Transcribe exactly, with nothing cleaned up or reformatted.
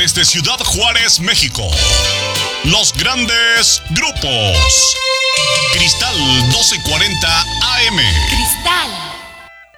Desde Ciudad Juárez, México. Los grandes grupos. Cristal doce cuarenta A M.